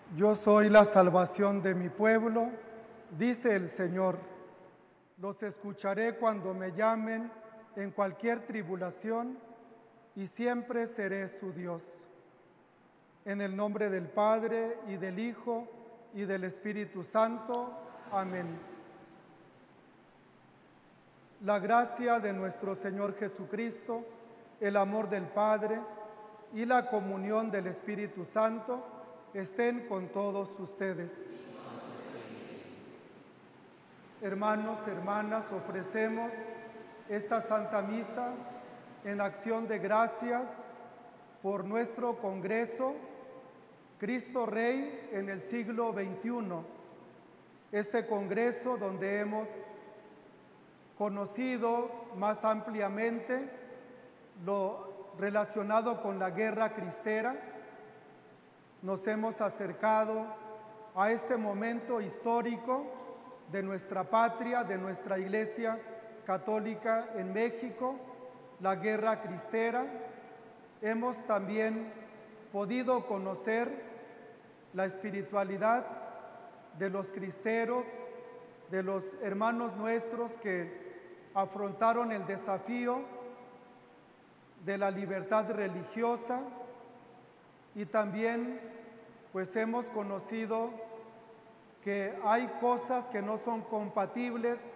Yo soy la salvación de mi pueblo, dice el Señor. Los escucharé cuando me llamen en cualquier tribulación y siempre seré su Dios. En el nombre del Padre y del Hijo y del Espíritu Santo. Amén. La gracia de nuestro Señor Jesucristo, el amor del Padre y la comunión del Espíritu Santo estén con todos ustedes. Hermanos, hermanas, ofrecemos esta Santa Misa en acción de gracias por nuestro Congreso Cristo Rey en el siglo XXI. Este Congreso donde hemos conocido más ampliamente lo relacionado con la guerra cristera. Nos hemos acercado a este momento histórico de nuestra patria, de nuestra Iglesia Católica en México, la guerra cristera. Hemos también podido conocer la espiritualidad de los cristeros, de los hermanos nuestros que afrontaron el desafío de la libertad religiosa, y también pues hemos conocido que hay cosas que no son compatibles